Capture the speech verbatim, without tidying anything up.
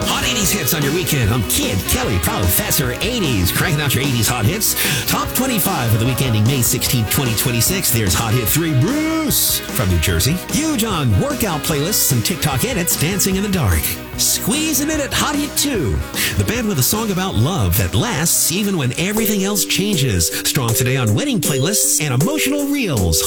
Hot eighties hits on your weekend. I'm Kid Kelly, Professor eighties, cranking out your eighties hot hits. Top twenty-five of the week ending May sixteenth, twenty twenty-six. There's Hot Hit three, Bruce from New Jersey. Huge on workout playlists and TikTok edits, Dancing in the Dark. Squeezing in at Hot Hit two, the band with a song about love that lasts even when everything else changes. Strong today on wedding playlists and emotional reels.